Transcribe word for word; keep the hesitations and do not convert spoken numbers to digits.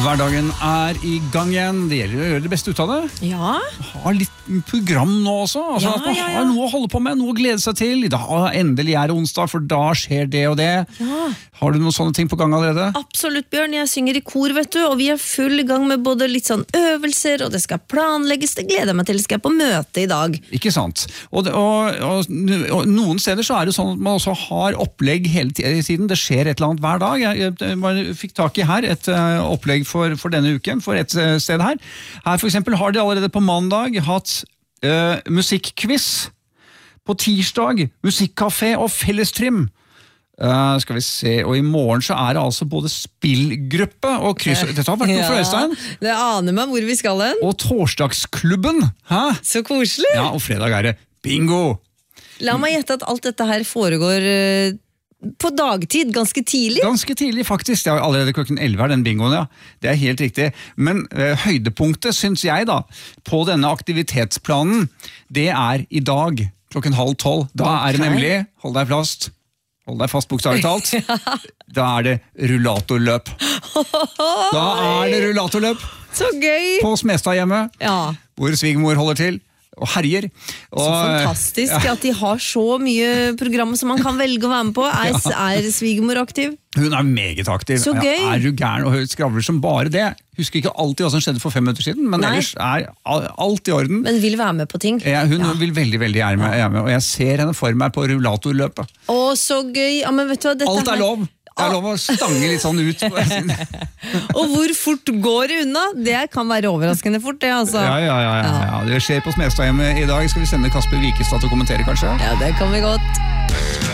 Hverdagen er i gang igjen. Det gjelder å gjøre det beste ut av det. Ja. Ha litt program nå også. Altså, Ja, at man ja, ja. har noe å holde på med, noe å glede seg til. Da endelig er det onsdag, for da skjer det og det. Ja. Har du noen sånne ting på gang allerede? Absolutt, Bjørn. Jeg synger i kor, vet du, og vi er full i gang med både litt sånn øvelser, og det skal planlegges. Det gleder jeg meg til. Skal jeg på møte i dag? Ikke sant? Og, det, og, og, og noen steder så er det sånn at man også har opplegg hele tiden. Det skjer et eller annet hver dag. Jeg, jeg, jeg fikk tak i her et uh, opplegg for, for denne uken, for et uh, sted her. Her for eksempel har de allerede på mandag hatt uh, musikkquiz. På tirsdag musikkcafé og fellestrim. Uh, skal vi se, og i morgen så er det altså både spillgruppe og kryss. Dette har vært noe for Øystein. Det aner meg hvor vi skal hen. Og torsdagsklubben. Hæ? Så koselig. Ja, og fredag er det bingo. La meg gjette at alt dette her foregår uh, på dagtid, ganske tidlig. Ganske tidlig, faktisk. Det er allerede klokken elleve er den bingoen, ja. Det er helt riktig. Men uh, høydepunktet, synes jeg da, på denne aktivitetsplanen, det er i dag, klokken halv tolv. Da er det nemlig, hold deg fast, hold deg fast bokstavelig talt, da er det rullatorløp. Da er det rullatorløp. Så gøy! På Smestad hjemme, Ja. hvor svigermor holder til. Og herjer. Og, Så fantastisk ja. At de har så mye program som man kan velge å være med på. Er, Ja. er svigermor aktiv? Hun er meget aktiv. Så gøy. Ja, er du gæren og skravler som bare det. Husker ikke alltid hva som skjedde for fem minutter siden, men Nei. ellers er alt i orden. Men vil være med på ting. Ja, hun Ja. vil veldig, veldig gjerne med, gjerne med, og jeg ser henne for meg på rullatorløpet. Å, så gøy! Ja, men vet du hva, dette Alt er her- lov! Det er lov å stange litt sånn ut. Og hvor fort går det unna? Det kan være overraskende fort, det altså. Ja, ja, ja, ja, ja. Det skjer på Smestadhjemmet i dag. Skal vi sende Kasper Wikestad til å kommentere, kanskje? Ja, det kan vi godt.